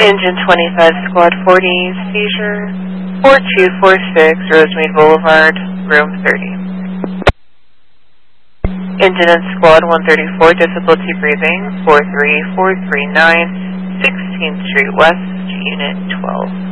Engine 25, Squad 40, seizure, 4246, Rosemead Boulevard, room 30. Engine and Squad 134, difficulty breathing, 43439, 16th Street West, Unit 12.